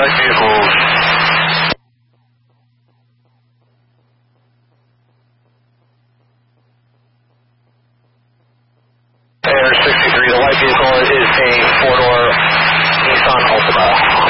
Contact vehicles. Air 63, the white vehicle is a four-door Nissan Altima.